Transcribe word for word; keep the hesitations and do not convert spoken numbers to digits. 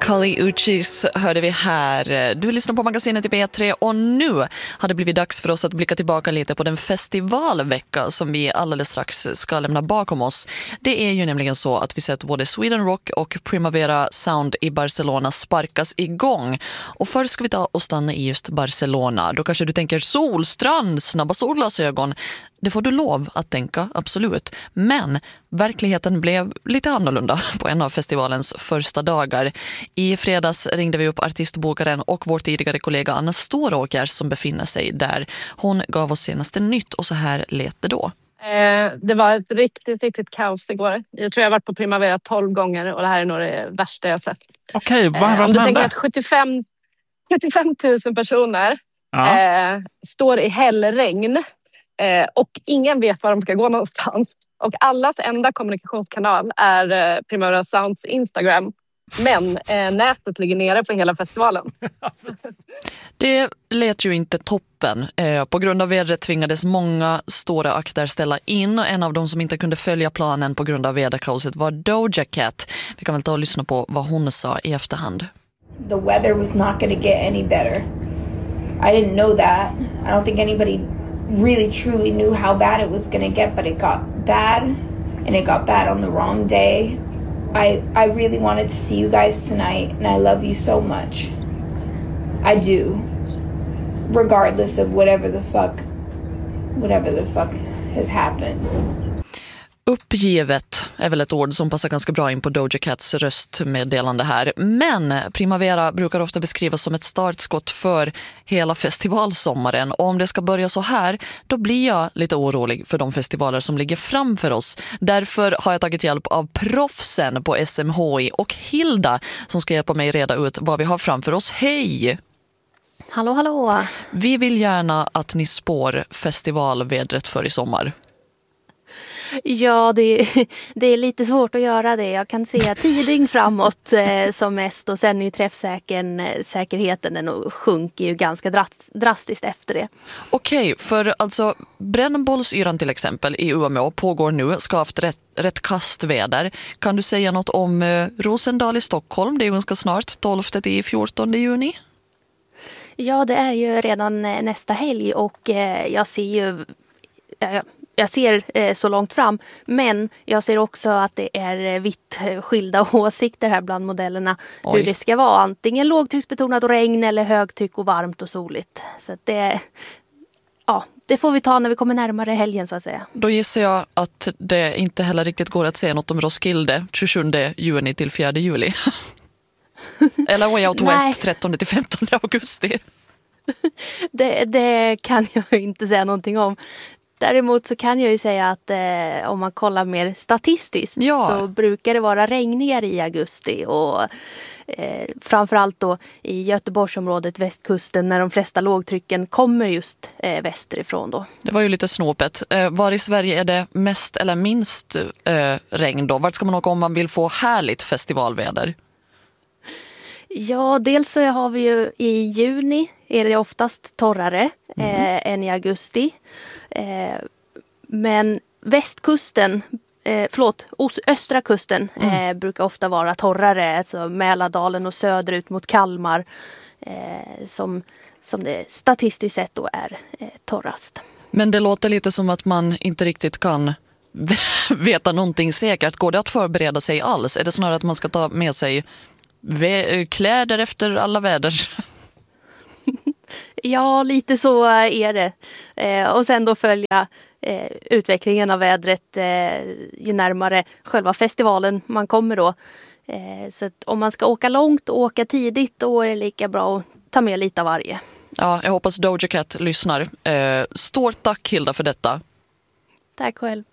Kali Uchis hörde vi här. Du lyssnar på magasinet i P tre och nu har det blivit dags för oss att blicka tillbaka lite på den festivalvecka som vi alldeles strax ska lämna bakom oss. Det är ju nämligen så att vi sett både Sweden Rock och Primavera Sound i Barcelona sparkas igång. Och först ska vi ta och stanna i just Barcelona. Då kanske du tänker sol, strand, snabba solglasögon. Det får du lov att tänka, absolut. Men verkligheten blev lite annorlunda på en av festivalens första dagar. I fredags ringde vi upp artistbokaren och vår tidigare kollega Anna Storåkers som befinner sig där. Hon gav oss senaste nytt och så här lät det då. Eh, det var ett riktigt, riktigt kaos igår. Jag tror jag har varit på Primavera tolv gånger och det här är nog det värsta jag sett. Okej, vad var eh, det som som hände? hände? Att sjuttiofem, sjuttiofem tusen personer Ja. eh, står i hällregn eh, och ingen vet var de ska gå någonstans. Och allas enda kommunikationskanal är eh, Primavera Sounds Instagram. Men eh, nätet ligger nere på hela festivalen. Det lät ju inte toppen. Eh, på grund av vädret tvingades många stora akter ställa in. Och en av dem som inte kunde följa planen på grund av väderkaoset var Doja Cat. Vi kan väl ta och lyssna på vad hon sa i efterhand. The weather was not going to get any better. I didn't know that. I don't think anybody really truly knew how bad it was going to get, but it got bad, and it got bad on the wrong day. I I really wanted to see you guys tonight, and I love you so much. I do. Regardless of whatever the fuck, whatever the fuck has happened. Uppgivet är väl ett ord som passar ganska bra in på Doja Cats röstmeddelande här. Men Primavera brukar ofta beskrivas som ett startskott för hela festivalsommaren. Och om det ska börja så här, då blir jag lite orolig för de festivaler som ligger framför oss. Därför har jag tagit hjälp av proffsen på S M H I och Hilda som ska hjälpa mig reda ut vad vi har framför oss. Hej! Hallå, hallå! Vi vill gärna att ni spår festivalvädret för i sommar. Ja, det, det är lite svårt att göra det. Jag kan se tio dygn framåt eh, som mest och sen är ju träffsäkerheten den sjunker ju ganska drast, drastiskt efter det. Okej, för alltså Brännbollsyran till exempel i Umeå pågår nu, ska ha haft rätt, rätt kastväder. Kan du säga något om eh, Rosendal i Stockholm? Det är ju ganska snart, tolfte till fjortonde juni. Ja, det är ju redan nästa helg och eh, jag ser ju... Eh, Jag ser eh, så långt fram, men jag ser också att det är vitt skilda åsikter här bland modellerna. Oj. Hur det ska vara, antingen lågtrycksbetonat och regn eller högtryck och varmt och soligt. Så att det, ja, det får vi ta när vi kommer närmare helgen så att säga. Då gissar jag att det inte heller riktigt går att säga något om Roskilde tjugosjunde juni till fjärde juli. Eller Way Out West trettonde till femtonde augusti. det, det kan jag inte säga någonting om. Däremot så kan jag ju säga att eh, om man kollar mer statistiskt ja. så brukar det vara regnigare i augusti och eh, framförallt då i Göteborgsområdet, västkusten, när de flesta lågtrycken kommer just eh, västerifrån då. Det var ju lite snopet. Eh, var i Sverige är det mest eller minst eh, regn då? Vart ska man åka om man vill få härligt festivalväder? Ja, dels så har vi ju i juni är det oftast torrare mm. eh, än i augusti. Eh, men västkusten, eh, förlåt, östra kusten mm. eh, brukar ofta vara torrare. Alltså Mälardalen och söderut mot Kalmar eh, som, som det statistiskt sett då är eh, torrast. Men det låter lite som att man inte riktigt kan veta någonting säkert. Går det att förbereda sig alls? Är det snarare att man ska ta med sig vä- kläder efter alla väder? Ja, lite så är det. Eh, och sen då följa eh, utvecklingen av vädret eh, ju närmare själva festivalen man kommer då. Eh, så att om man ska åka långt och åka tidigt då är det lika bra att ta med lite av varje. Ja, jag hoppas Doja Cat lyssnar. Eh, stort tack Hilda för detta. Tack själv.